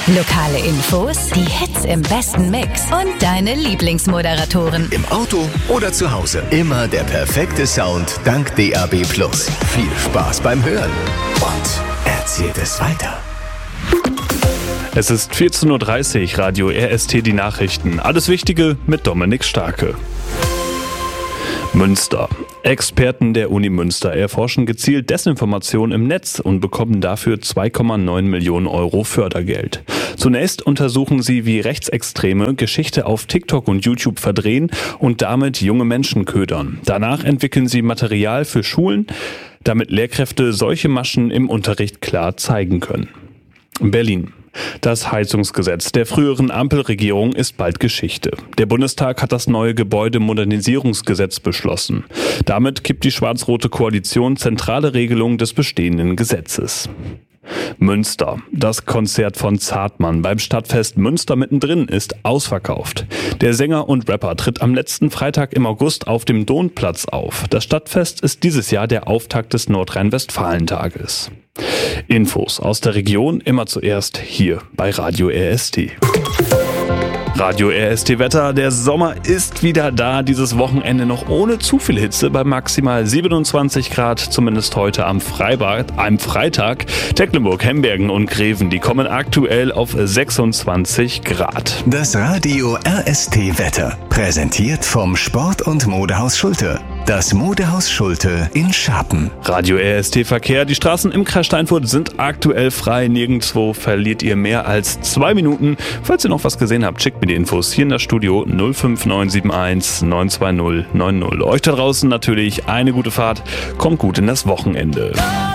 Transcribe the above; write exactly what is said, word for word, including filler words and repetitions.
Lokale Infos, die Hits im besten Mix und deine Lieblingsmoderatoren. Im Auto oder zu Hause. Immer der perfekte Sound dank D A B Plus. Viel Spaß beim Hören und erzählt es weiter. Es ist vierzehn Uhr dreißig, Radio R S T, die Nachrichten. Alles Wichtige mit Dominik Starke. Münster. Experten der Uni Münster erforschen gezielt Desinformation im Netz und bekommen dafür zwei Komma neun Millionen Euro Fördergeld. Zunächst untersuchen sie, wie Rechtsextreme Geschichte auf TikTok und YouTube verdrehen und damit junge Menschen ködern. Danach entwickeln sie Material für Schulen, damit Lehrkräfte solche Maschen im Unterricht klar zeigen können. Berlin. Das Heizungsgesetz der früheren Ampelregierung ist bald Geschichte. Der Bundestag hat das neue Gebäudemodernisierungsgesetz beschlossen. Damit kippt die schwarz-rote Koalition zentrale Regelungen des bestehenden Gesetzes. Münster. Das Konzert von Zartmann beim Stadtfest Münster mittendrin ist ausverkauft. Der Sänger und Rapper tritt am letzten Freitag im August auf dem Dohnplatz auf. Das Stadtfest ist dieses Jahr der Auftakt des Nordrhein-Westfalen-Tages. Infos aus der Region immer zuerst hier bei Radio R S T. Radio R S T Wetter, der Sommer ist wieder da, dieses Wochenende noch ohne zu viel Hitze bei maximal siebenundzwanzig Grad, zumindest heute am Freibad, am Freitag. Tecklenburg, Hembergen und Greven, die kommen aktuell auf sechsundzwanzig Grad. Das Radio R S T Wetter, präsentiert vom Sport- und Modehaus Schulte. Das Modehaus Schulte in Scharpen. Radio R S T Verkehr, die Straßen im Kreis Steinfurt sind aktuell frei, nirgendwo verliert ihr mehr als zwei Minuten. Falls ihr noch was gesehen habt, schickt mir die Infos hier in das Studio null fünf neun sieben eins neun zwei null neun null. Euch da draußen natürlich eine gute Fahrt, kommt gut in das Wochenende.